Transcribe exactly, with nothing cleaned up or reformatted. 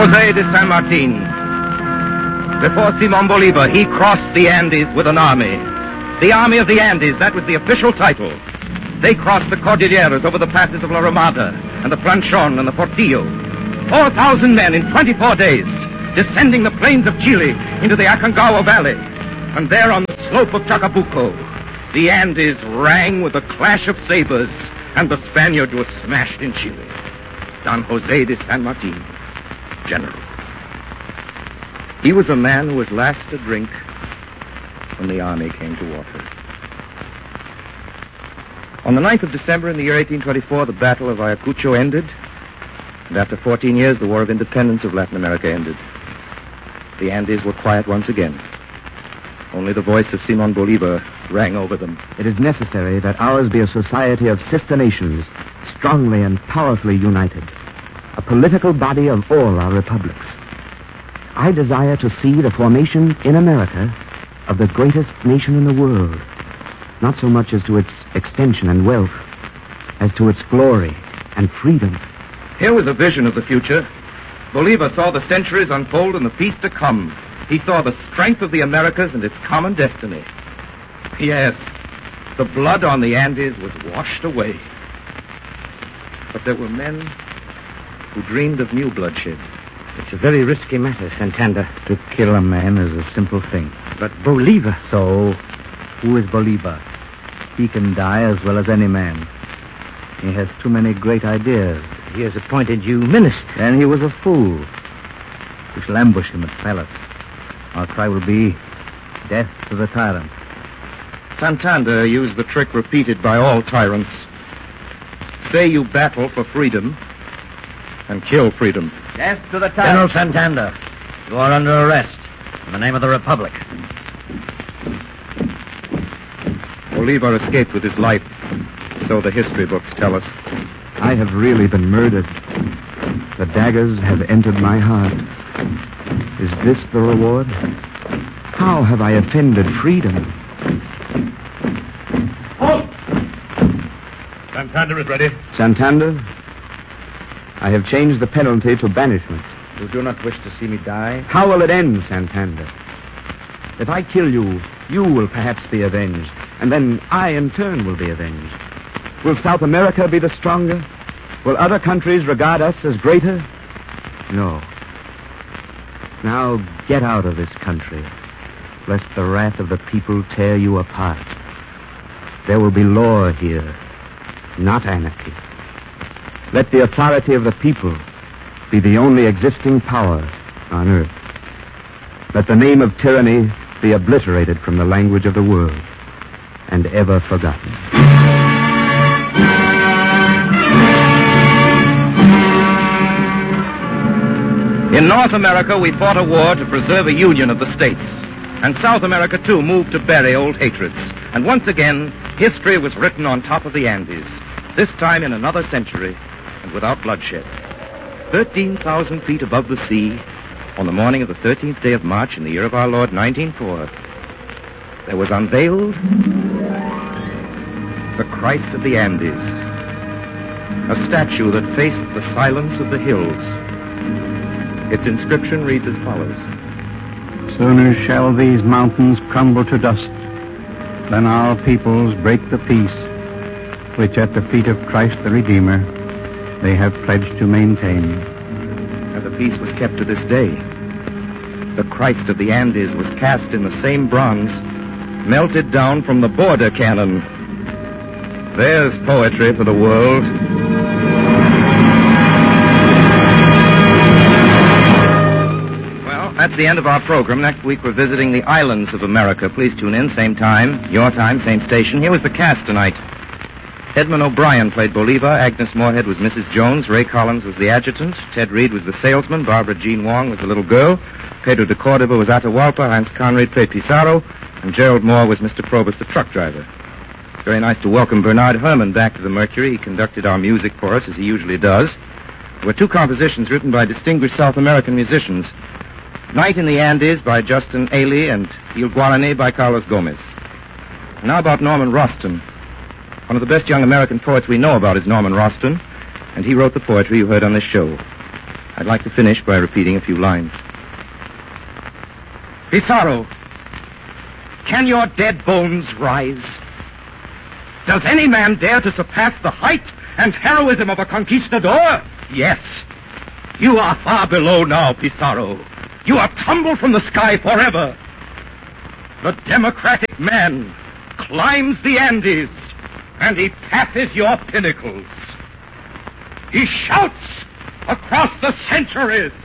Jose de San Martin. Before Simon Bolivar, he crossed the Andes with an army. The Army of the Andes, that was the official title. They crossed the Cordilleras over the passes of La Romada and the Planchon and the Portillo. Four thousand men in twenty-four days, descending the plains of Chile into the Aconcagua Valley. And there on the slope of Chacabuco, the Andes rang with the clash of sabers, and the Spaniard was smashed in Chile. Don Jose de San Martin, General. He was a man who was last to drink when the army came to water. On the ninth of December in the year eighteen twenty-four, the Battle of Ayacucho ended, and after fourteen years, the War of Independence of Latin America ended. The Andes were quiet once again. Only the voice of Simon Bolivar rang over them. It is necessary that ours be a society of sister nations, strongly and powerfully united, a political body of all our republics. I desire to see the formation in America of the greatest nation in the world, not so much as to its extension and wealth, as to its glory and freedom. Here was a vision of the future. Bolivar saw the centuries unfold and the peace to come. He saw the strength of the Americas and its common destiny. Yes, the blood on the Andes was washed away. But there were men who dreamed of new bloodshed. It's a very risky matter, Santander. To kill a man is a simple thing. But Bolivar... So, who is Bolivar? He can die as well as any man. He has too many great ideas. He has appointed you minister. And he was a fool. We shall ambush him at the palace. Our cry will be, death to the tyrant. Santander used the trick repeated by all tyrants. Say you battle for freedom, and kill freedom. Death to the General tyrant. Santander, you are under arrest in the name of the Republic. Bolivar escaped with his life, so the history books tell us. I have really been murdered. The daggers have entered my heart. Is this the reward? How have I offended freedom? Halt! Santander is ready. Santander, I have changed the penalty to banishment. You do not wish to see me die? How will it end, Santander? If I kill you, you will perhaps be avenged, and then I in turn will be avenged. Will South America be the stronger? Will other countries regard us as greater? No. Now get out of this country, lest the wrath of the people tear you apart. There will be law here, not anarchy. Let the authority of the people be the only existing power on earth. Let the name of tyranny be obliterated from the language of the world and ever forgotten. In North America, we fought a war to preserve a union of the states. And South America, too, moved to bury old hatreds. And once again, history was written on top of the Andes, this time in another century and without bloodshed. thirteen thousand feet above the sea, on the morning of the thirteenth day of March in the year of our Lord, nineteen oh four, there was unveiled the Christ of the Andes, a statue that faced the silence of the hills. Its inscription reads as follows. Sooner shall these mountains crumble to dust than our peoples break the peace which at the feet of Christ the Redeemer they have pledged to maintain. And the peace was kept to this day. The Christ of the Andes was cast in the same bronze, melted down from the border cannon. There's poetry for the world. Well, that's the end of our program. Next week we're visiting the islands of America. Please tune in, same time, your time, same station. Here was the cast tonight. Edmund O'Brien played Bolivar, Agnes Moorehead was Missus Jones, Ray Collins was the adjutant, Ted Reed was the salesman, Barbara Jean Wong was the little girl, Pedro de Cordova was Atahualpa, Heinz Conrad played Pizarro, and Gerald Moore was Mister Probus, the truck driver. Very nice to welcome Bernard Herrmann back to the Mercury. He conducted our music for us, as he usually does. There were two compositions written by distinguished South American musicians. Night in the Andes by Justin Ailey and Il Guarani by Carlos Gomez. Now about Norman Roston. One of the best young American poets we know about is Norman Roston, and he wrote the poetry you heard on this show. I'd like to finish by repeating a few lines. Pizarro, can your dead bones rise? Does any man dare to surpass the height and heroism of a conquistador? Yes. You are far below now, Pizarro. You are tumbled from the sky forever. The democratic man climbs the Andes, and he passes your pinnacles. He shouts across the centuries.